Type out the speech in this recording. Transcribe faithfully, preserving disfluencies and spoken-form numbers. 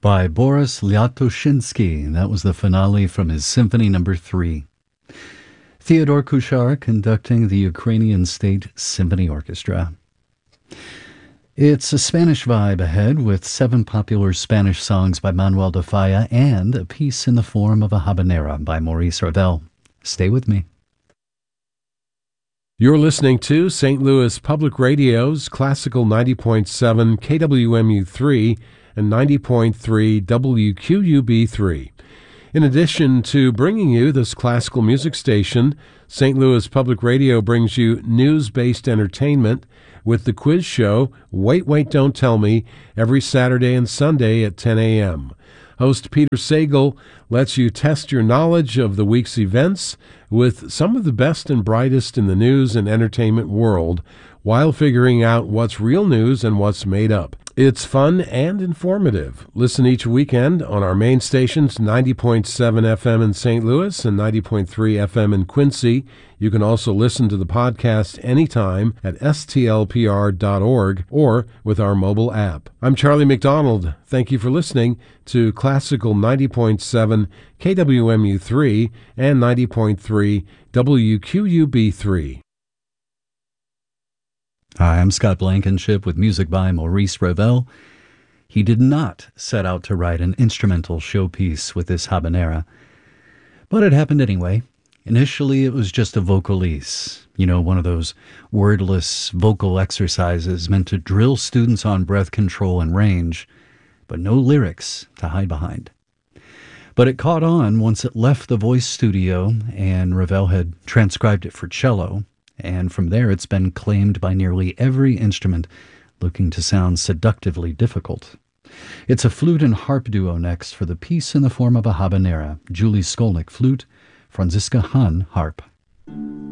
by Boris Lyatoshinsky. That was the finale from his Symphony Number Three. Theodore Kuchar conducting the Ukrainian State Symphony Orchestra. It's a Spanish vibe ahead with seven popular Spanish songs by Manuel de Falla and a piece in the form of a habanera by Maurice Ravel. Stay with me. You're listening to Saint Louis Public Radio's Classical ninety point seven K W M U three and ninety point three W Q U B three. In addition to bringing you this classical music station, Saint Louis Public Radio brings you news-based entertainment with the quiz show Wait, Wait, Don't Tell Me every Saturday and Sunday at ten a.m. Host Peter Sagal lets you test your knowledge of the week's events with some of the best and brightest in the news and entertainment world while figuring out what's real news and what's made up. It's fun and informative. Listen each weekend on our main stations, ninety point seven F M in Saint Louis and ninety point three F M in Quincy. You can also listen to the podcast anytime at S T L P R dot org or with our mobile app. I'm Charlie McDonald. Thank you for listening to Classical ninety point seven K W M U three and ninety point three W Q U B three. Hi, I'm Scott Blankenship with music by Maurice Ravel. He did not set out to write an instrumental showpiece with this habanera, but it happened anyway. Initially, it was just a vocalise, you know, one of those wordless vocal exercises meant to drill students on breath control and range, but no lyrics to hide behind. But it caught on once it left the voice studio, and Ravel had transcribed it for cello. And from there it's been claimed by nearly every instrument looking to sound seductively difficult. It's a flute and harp duo next for the piece in the form of a habanera, Julie Skolnick flute, Franziska Hahn harp.